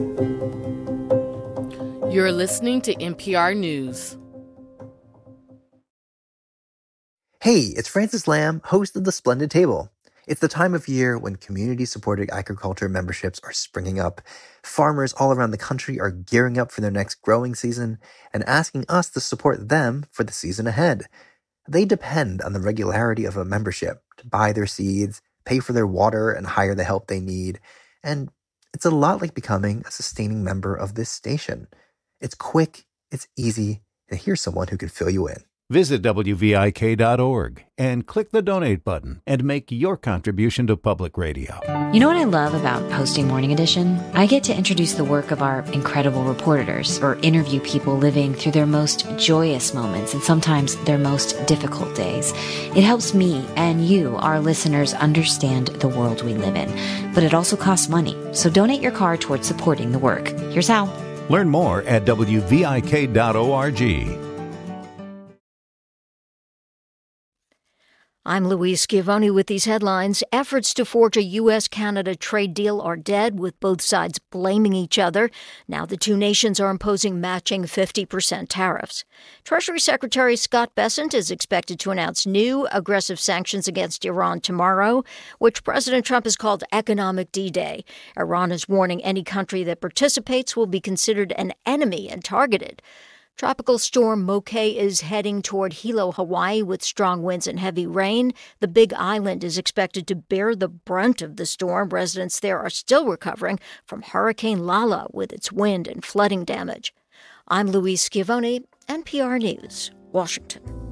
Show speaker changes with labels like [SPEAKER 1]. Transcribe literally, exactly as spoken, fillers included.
[SPEAKER 1] You're listening to N P R News.
[SPEAKER 2] Hey, it's Francis Lamb, host of The Splendid Table. It's the time of year when community-supported agriculture memberships are springing up. Farmers all around the country are gearing up for their next growing season and asking us to support them for the season ahead. They depend on the regularity of a membership to buy their seeds, pay for their water, and hire the help they need. And it's a lot like becoming a sustaining member of this station. It's quick, it's easy, and here's someone who can fill you in.
[SPEAKER 3] Visit W V I K dot org and click the donate button and make your contribution to public radio.
[SPEAKER 4] You know what I love about hosting Morning Edition? I get to introduce the work of our incredible reporters or interview people living through their most joyous moments and sometimes their most difficult days. It helps me and you, our listeners, understand the world we live in. But it also costs money, so donate your car towards supporting the work. Here's how.
[SPEAKER 3] Learn more at W V I K dot org.
[SPEAKER 5] I'm Louise Schiavone with these headlines. Efforts to forge a U S Canada trade deal are dead, with both sides blaming each other. Now the two nations are imposing matching fifty percent tariffs. Treasury Secretary Scott Bessent is expected to announce new aggressive sanctions against Iran tomorrow, which President Trump has called economic D-Day. Iran is warning any country that participates will be considered an enemy and targeted. Tropical storm Moke is heading toward Hilo, Hawaii, with strong winds and heavy rain. The Big Island is expected to bear the brunt of the storm. Residents there are still recovering from Hurricane Lala with its wind and flooding damage. I'm Louise Schiavone, N P R News, Washington.